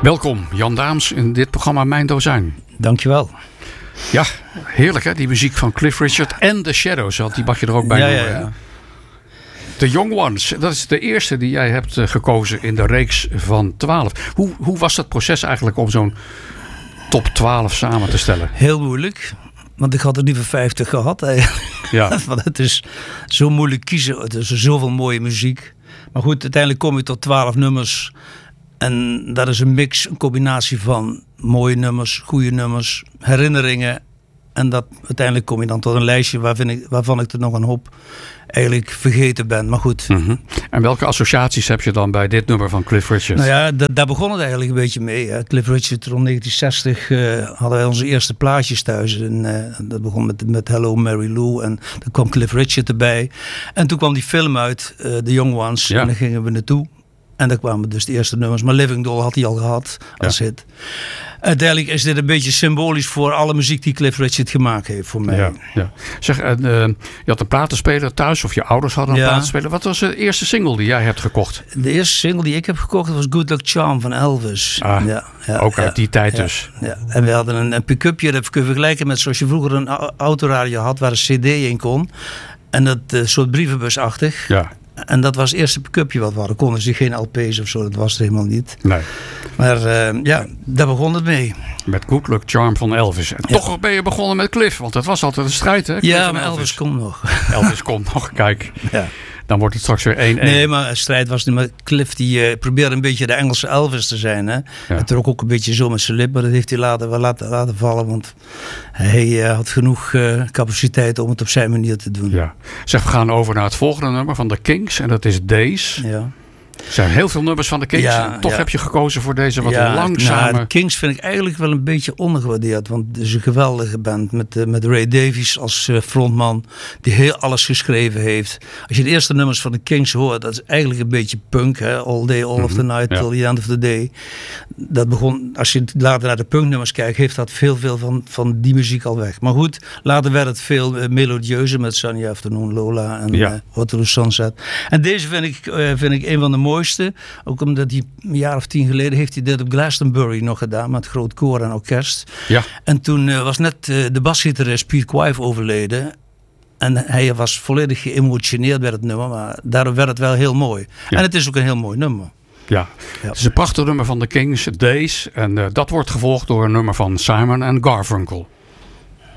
Welkom Jan Daams in dit programma Mijn Dozijn. Dankjewel. Ja, heerlijk hè, die muziek van Cliff Richard en The Shadows, want die mag je er ook bij noemen. Ja. The Young Ones, dat is de eerste die jij hebt gekozen in de reeks van 12. Hoe was dat proces eigenlijk om zo'n top 12 samen te stellen? Heel moeilijk, want ik had er liever 50 gehad eigenlijk. Ja. Want het is zo moeilijk kiezen, er is zoveel mooie muziek. Maar goed, uiteindelijk kom je tot 12 nummers. En dat is een mix, een combinatie van mooie nummers, goede nummers, herinneringen. En dat uiteindelijk kom je dan tot een lijstje waarvan ik er nog een hoop eigenlijk vergeten ben. Maar goed. Mm-hmm. En welke associaties heb je dan bij dit nummer van Cliff Richard? Nou ja, daar begon het eigenlijk een beetje mee. Hè. Cliff Richard rond 1960 hadden wij onze eerste plaatjes thuis. En dat begon met Hello Mary Lou. En dan kwam Cliff Richard erbij. En toen kwam die film uit, The Young Ones. Ja. En daar gingen we naartoe. En daar kwamen dus de eerste nummers. Maar Living Doll had hij al gehad als hit. Uiteindelijk is dit een beetje symbolisch voor alle muziek die Cliff Richard gemaakt heeft voor mij. Ja. Zeg, je had een platenspeler thuis of je ouders hadden een platenspeler. Wat was de eerste single die jij hebt gekocht? De eerste single die ik heb gekocht was Good Luck Charm van Elvis. Ook uit die tijd dus. Ja. En we hadden een pick-upje, dat kun je vergelijken met zoals je vroeger een autoradio had waar een cd in kon. En dat soort brievenbusachtig. Ja. En dat was het eerste pick-upje wat we hadden. Konden ze geen LP's of zo, dat was het helemaal niet. Nee. Maar daar begon het mee. Met Good Luck Charm van Elvis. En toch ben je begonnen met Cliff, want dat was altijd een strijd, hè? Cliff maar Elvis komt nog. Elvis komt nog, kijk. Ja. Dan wordt het straks weer 1-1. Nee, maar een strijd was niet. Maar Cliff die probeerde een beetje de Engelse Elvis te zijn. Hè? Ja. Het trok ook een beetje zo met zijn lip, maar dat heeft hij laten vallen. Want hij had genoeg capaciteit om het op zijn manier te doen. Ja. Zeg, we gaan over naar het volgende nummer van The Kinks. En dat is Days. Ja. Er zijn heel veel nummers van de Kinks. Ja, toch heb je gekozen voor deze wat langzame... Nou, de Kinks vind ik eigenlijk wel een beetje ondergewaardeerd. Want het is een geweldige band. Met Ray Davies als frontman. Die heel alles geschreven heeft. Als je de eerste nummers van de Kinks hoort. Dat is eigenlijk een beetje punk. Hè? All day, all of the night, till the end of the day. Dat begon, als je later naar de punknummers kijkt. Heeft dat veel van die muziek al weg. Maar goed, later werd het veel melodieuzer. Met Sunny Afternoon, Lola en Waterloo Sunset. En deze vind ik een van de mooiste. Ook omdat hij een jaar of 10 geleden heeft hij dit op Glastonbury nog gedaan. Met groot koor en orkest. Ja. En toen was net de basgitarist Pete Quive overleden. En hij was volledig geëmotioneerd bij het nummer. Maar daardoor werd het wel heel mooi. Ja. En het is ook een heel mooi nummer. Ja, het is een prachtig nummer van de Kings, Days. En dat wordt gevolgd door een nummer van Simon & Garfunkel.